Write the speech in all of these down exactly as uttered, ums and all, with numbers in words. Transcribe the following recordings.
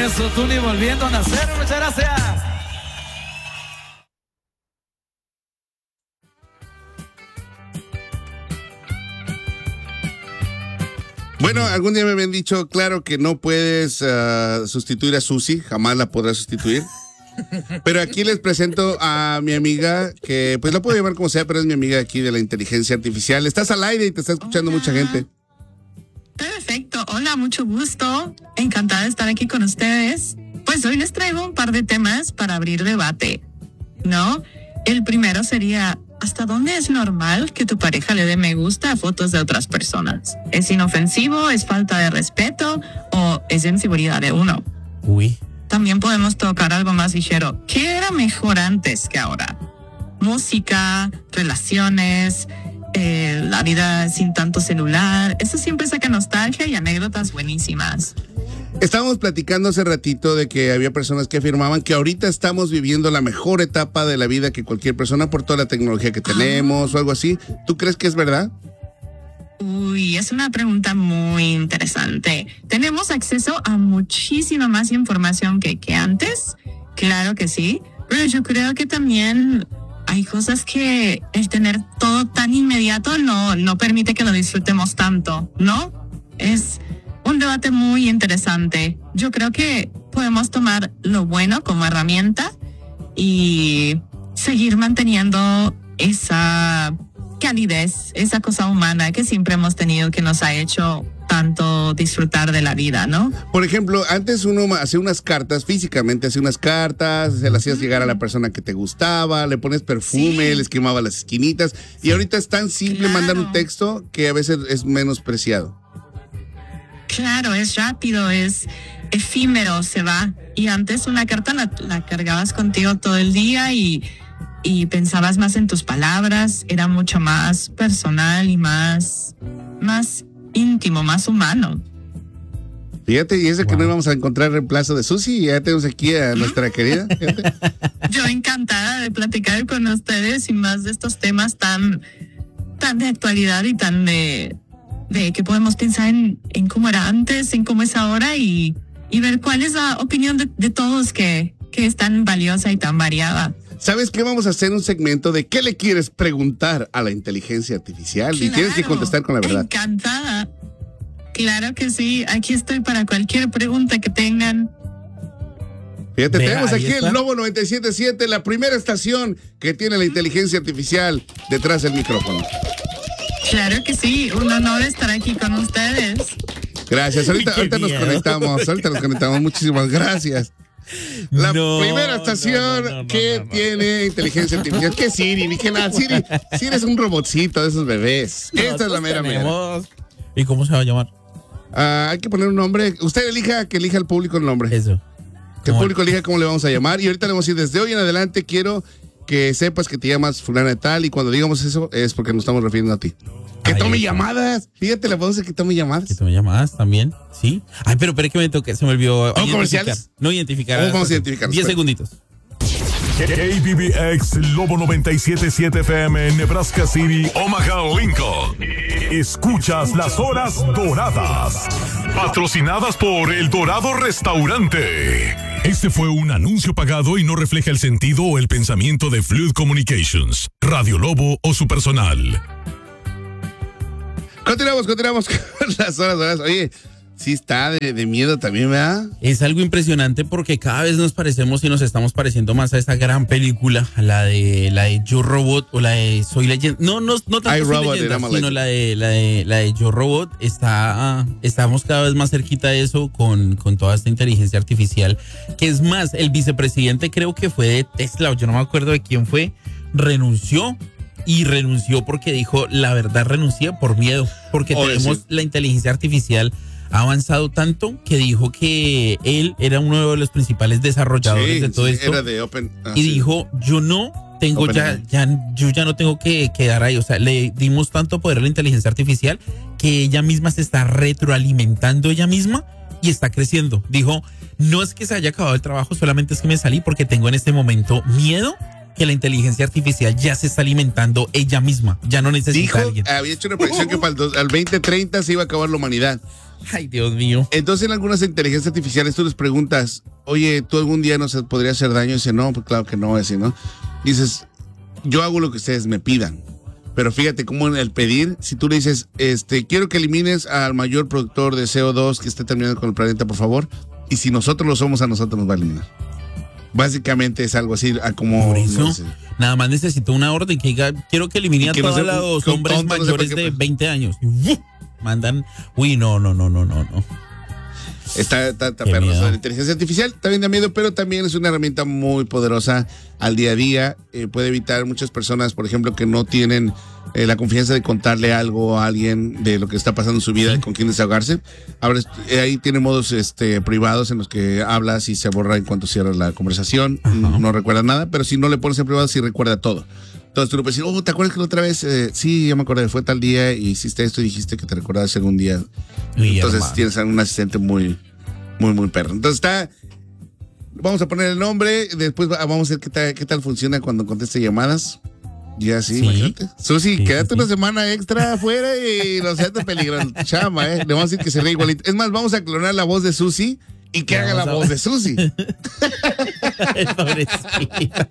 Eso, tú ni volviendo a nacer, muchas gracias. Bueno, algún día me habían dicho, claro que no puedes uh, sustituir a Susi, jamás la podrás sustituir. Pero aquí les presento a mi amiga, que pues la puedo llamar como sea, pero es mi amiga aquí de la inteligencia artificial. Estás al aire y te está escuchando Hola. mucha gente. Perfecto, hola, mucho gusto. Encantada de estar aquí con ustedes. Pues hoy les traigo un par de temas para abrir debate, ¿no? El primero sería, ¿hasta dónde es normal que tu pareja le dé me gusta a fotos de otras personas? ¿Es inofensivo, es falta de respeto o es inseguridad de uno? Uy. También podemos tocar algo más ligero. ¿Qué era mejor antes que ahora? Música, relaciones, eh, la vida sin tanto celular. Eso siempre saca nostalgia y anécdotas buenísimas. Estábamos platicando hace ratito de que había personas que afirmaban que ahorita estamos viviendo la mejor etapa de la vida que cualquier persona por toda la tecnología que tenemos ah. o algo así. ¿Tú crees que es verdad? Uy, es una pregunta muy interesante. ¿Tenemos acceso a muchísima más información que, que antes? Claro que sí, pero yo creo que también hay cosas que el tener todo tan inmediato no, no permite que lo disfrutemos tanto, ¿no? Es un debate muy interesante. Yo creo que podemos tomar lo bueno como herramienta y seguir manteniendo esa calidez, esa cosa humana que siempre hemos tenido, que nos ha hecho tanto disfrutar de la vida, ¿no? Por ejemplo, antes uno hacía unas cartas, físicamente hacía unas cartas, se las hacías llegar a la persona que te gustaba, le pones perfume, sí. le esquimaba las esquinitas, y ahorita es tan simple claro. mandar un texto que a veces es menospreciado. Claro, es rápido, es efímero, se va. Y antes una carta la, la cargabas contigo todo el día y y pensabas más en tus palabras, era mucho más personal y más, más íntimo, más humano. Fíjate, y ese wow. que no íbamos a encontrar reemplazo de Susi, ya tenemos aquí a nuestra querida. Fíjate. Yo encantada de platicar con ustedes y más de estos temas tan, tan de actualidad y tan de, de que podemos pensar en, en cómo era antes, en cómo es ahora y, y ver cuál es la opinión de, de todos que, que es tan valiosa y tan variada. ¿Sabes qué? Vamos a hacer un segmento de ¿qué le quieres preguntar a la inteligencia artificial? Claro, y tienes que contestar con la verdad. Encantada. Claro que sí. Aquí estoy para cualquier pregunta que tengan. Fíjate, Vea, tenemos aquí está. el Lobo noventa y siete punto siete, la primera estación que tiene la inteligencia artificial detrás del micrófono. Claro que sí. Un honor estar aquí con ustedes. Gracias. Ahorita, ahorita nos conectamos. Ahorita nos conectamos. Muchísimas gracias. La no, primera estación no, no, no, que no, no, tiene no. inteligencia artificial. ¿Qué Siri? Ni que nada. Siri, Siri es un robotcito de esos bebés. No, esta es la mera mera. ¿Y cómo se va a llamar? Uh, hay que poner un nombre. Usted elija, que elija el público el nombre. Eso. Que el público elija cómo le vamos a llamar. Y ahorita le vamos a decir, desde hoy en adelante quiero que sepas que te llamas fulana de tal. Y cuando digamos eso es porque nos estamos refiriendo a ti. Que Ay, tome llamadas. Fíjate, le podemos decir que tome llamadas. Que tome llamadas también, sí. Ay, pero espera que me toque, se me olvidó. ¿O comerciales? No identificar. ¿Cómo vamos a identificar? Diez segunditos. K B B X Lobo noventa y siete punto siete F M en Nebraska City, Omaha, Lincoln. Escuchas las horas doradas. Patrocinadas por El Dorado Restaurante. Este fue un anuncio pagado y no refleja el sentido o el pensamiento de Fluid Communications, Radio Lobo o su personal. Continuamos, continuamos con las horas doradas. Oye, sí está de, de miedo también, ¿verdad? Es algo impresionante porque cada vez nos parecemos y nos estamos pareciendo más a esta gran película, a la de la de Yo Robot o la de Soy Leyenda. No, no, no tanto Soy Robot, Leyenda, sino la de la de la de Yo Robot. Está, estamos cada vez más cerquita de eso con, con toda esta inteligencia artificial. Que es más, el vicepresidente creo que fue de Tesla, o yo no me acuerdo de quién fue, renunció. Y renunció porque dijo, la verdad renuncié por miedo, porque oh, tenemos sí. la inteligencia artificial ha avanzado tanto que dijo que él era uno de los principales desarrolladores sí, de todo sí, esto. Era de Open, ah, y sí. dijo, yo no tengo Open ya, ya, yo ya no tengo que quedar ahí. O sea, le dimos tanto poder a la inteligencia artificial que ella misma se está retroalimentando ella misma y está creciendo. Dijo, no es que se haya acabado el trabajo, solamente es que me salí porque tengo en este momento miedo que la inteligencia artificial ya se está alimentando ella misma, ya no necesita Dijo, a alguien. Había hecho una predicción que para el, dos, al veinte treinta se iba a acabar la humanidad. Ay, Dios mío. Entonces, en algunas inteligencias artificiales tú les preguntas, oye, ¿tú algún día nos podría hacer daño? Y dice, no, pues claro que no, ese, ¿no? Dices, yo hago lo que ustedes me pidan. Pero fíjate cómo en el pedir, si tú le dices, este, quiero que elimines al mayor productor de C O dos que esté terminando con el planeta, por favor. Y si nosotros lo somos, a nosotros nos va a eliminar. Básicamente es algo así, a como... Por eso, no sé. nada más necesito una orden que diga, quiero que elimine a que no todos se- los con hombres tonto, no sé mayores por qué, de pues. veinte años. Y ¡uf! Mandan, uy, no, no, no, no, no, no. Está, está, está Qué perro. miedo. La inteligencia artificial también da miedo, pero también es una herramienta muy poderosa al día a día. Eh, puede evitar muchas personas, por ejemplo, que no tienen eh, la confianza de contarle algo a alguien de lo que está pasando en su vida, Sí. y con quién desahogarse. Ahora, eh, ahí tiene modos este, privados en los que hablas y se borra en cuanto cierra la conversación. Ajá. No recuerda nada, pero si no le pones en privado, sí recuerda todo. Entonces tú le puedes decir, oh, ¿te acuerdas que la otra vez? Eh, sí, ya me acordé, fue tal día y hiciste esto y dijiste que te recordabas algún día. Uy, Entonces hermano. tienes a un asistente muy, muy, muy perro. Entonces está, vamos a poner el nombre, después va- vamos a ver qué tal, qué tal funciona cuando conteste llamadas. Ya sí, Sí. imagínate. Susi, Sí, quédate sí, una sí. semana extra afuera y no seas de peligro, chama, eh. Le vamos a decir que se ve igualito. Es más, vamos a clonar la voz de Susi y que haga la Vamos a- voz de Susi. Pobrecita.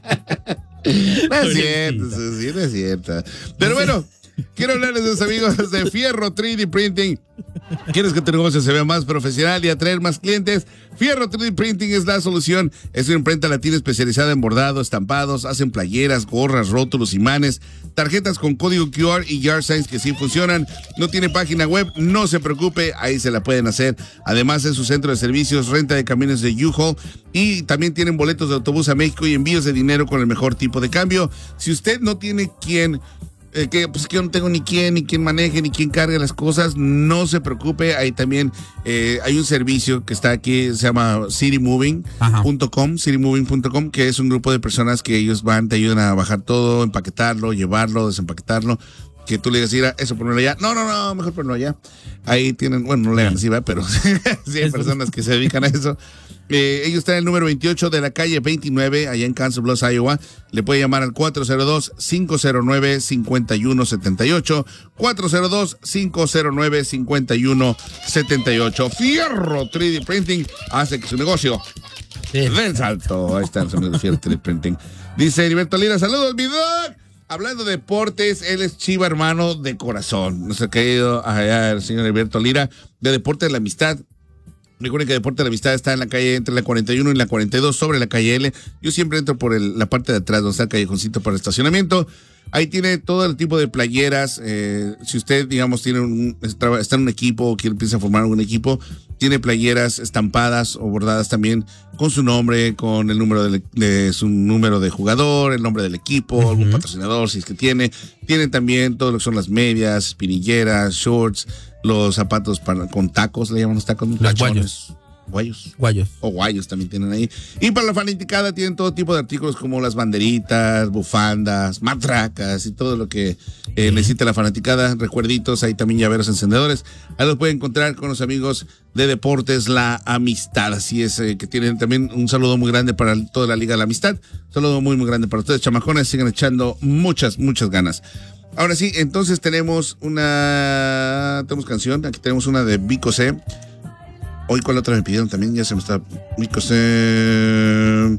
No es cierto, Pobrecita. Susi, no es cierto. Pero bueno, quiero hablarles de los amigos de Fierro tres D Printing. ¿Quieres que tu negocio se vea más profesional y atraer más clientes? Fierro tres D Printing es la solución. Es una imprenta latina especializada en bordado, estampados, hacen playeras, gorras, rótulos, imanes, tarjetas con código Q R y yard signs que sí funcionan. No tiene página web, no se preocupe, ahí se la pueden hacer. Además, en su centro de servicios, renta de camiones de U-Haul y también tienen boletos de autobús a México y envíos de dinero con el mejor tipo de cambio. Si usted no tiene quien... Eh, que pues que yo no tengo ni quién, ni quién maneje, ni quién cargue las cosas, no se preocupe, ahí también eh, hay un servicio que está aquí, se llama city moving punto com, city moving punto com, que es un grupo de personas que ellos van, te ayudan a bajar todo, empaquetarlo, llevarlo, desempaquetarlo, que tú le digas, mira, eso ponlo allá, no, no, no, mejor ponlo allá. Ahí tienen, bueno, no le hagan así, ¿verdad? Pero sí hay personas que se dedican a eso. Eh, ellos están en el número veintiocho de la calle veintinueve, allá en Council Bluffs, Iowa. Le puede llamar al cuatro cero dos, cinco cero nueve, cinco uno siete ocho, cuatro cero dos, cinco cero nueve, cinco uno siete ocho. Fierro tres D Printing hace que su negocio Sí. den salto. Ahí están los amigos de Fierro tres D Printing. Dice Heriberto Lira, saludos, mi doc. Hablando de deportes, él es Chiva hermano de corazón. Nuestro querido allá, el señor Heriberto Lira, de Deportes de la Amistad. Recuerden que Deporte de la Amistad está en la calle entre la cuarenta y uno y la cuarenta y dos, sobre la calle L. Yo siempre entro por el- la parte de atrás, donde está el callejoncito para estacionamiento. Ahí tiene todo el tipo de playeras. Eh, si usted, digamos, tiene un, está, está en un equipo o quiere empieza a formar algún equipo, tiene playeras estampadas o bordadas también con su nombre, con el número de, de su número de jugador, el nombre del equipo, uh-huh. algún patrocinador, si es que tiene. Tiene también todo lo que son las medias, espinilleras, shorts, los zapatos para, con tacos, le llaman los tacos. Los tachones. guayos. Guayos. Guayos. O guayos también tienen ahí. Y para la fanaticada tienen todo tipo de artículos como las banderitas, bufandas, matracas y todo lo que eh, necesita la fanaticada. Recuerditos, hay también llaveros encendedores. Ahí los pueden encontrar con los amigos de Deportes La Amistad. Así es, eh, que tienen también un saludo muy grande para toda la Liga de la Amistad. Un saludo muy, muy grande para ustedes, chamacones. Sigan echando muchas, muchas ganas. Ahora sí, entonces tenemos una... Tenemos canción. Aquí tenemos una de Vico C. Hoy, ¿cuál otra me pidieron también? Ya se me está... Vico C...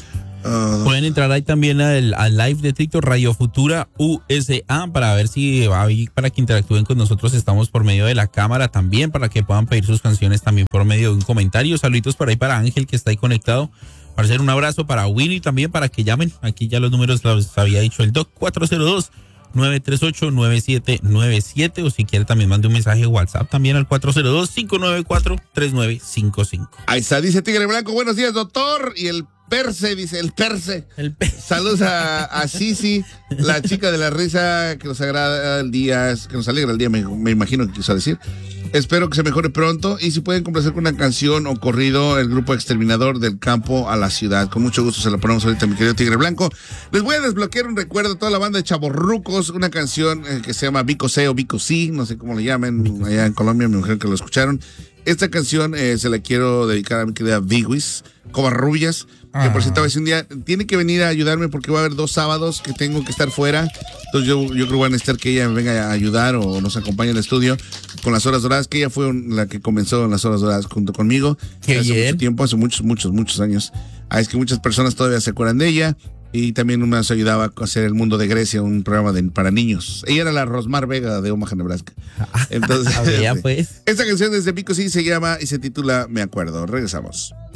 Uh, Pueden entrar ahí también al, al live de TikTok Radio Futura U S A para ver si ahí para que interactúen con nosotros. Estamos por medio de la cámara también para que puedan pedir sus canciones también por medio de un comentario. Saluditos por ahí para Ángel que está ahí conectado. Para hacer un abrazo para Winnie también para que llamen. Aquí ya los números los había dicho el doc cuatro cero dos, nueve tres ocho, nueve siete nueve siete o si quiere también mande un mensaje de WhatsApp también al cuatro cero dos, cinco nueve cuatro, tres nueve cinco cinco. Ahí está, dice Tigre Blanco, buenos días, doctor. Y el Perse, dice el Perse. El pe- Saludos a, a Sisi, la chica de la risa que nos agrada el día, que nos alegra el día, me, me imagino que quiso decir. Espero que se mejore pronto y si pueden complacer con una canción o corrido, el grupo Exterminador del Campo a la Ciudad. Con mucho gusto se la ponemos ahorita, mi querido Tigre Blanco. Les voy a desbloquear un recuerdo a toda la banda de Chavorrucos, una canción eh, que se llama Vico C o Vico C, no sé cómo le llamen, allá en Colombia, me imagino que lo escucharon. Esta canción eh, se la quiero dedicar a mi querida Viwis, Covarrubias, que por cierto, un día tiene que venir a ayudarme porque va a haber dos sábados que tengo que estar fuera. Entonces yo, yo creo que va a necesitar que ella me venga a ayudar o nos acompañe al estudio con las horas doradas, que ella fue la que comenzó en las horas doradas junto conmigo. Qué hace bien. mucho tiempo, hace muchos, muchos, muchos años. Ah, es que muchas personas todavía se acuerdan de ella. Y también nos ayudaba a hacer El Mundo de Grecia, un programa de, para niños. Ella era la Rosmar Vega de Omaha, Nebraska. Entonces, ya, pues. esta canción desde Pico sí se llama y se titula Me Acuerdo. Regresamos.